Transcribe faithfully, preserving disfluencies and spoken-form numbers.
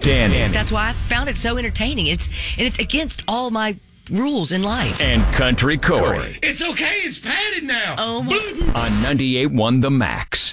Danny. That's why I found it so entertaining. It's and it's against all my rules in life. And Country Corey. It's okay. It's padded now. Oh, my. On ninety-eight point one The Max.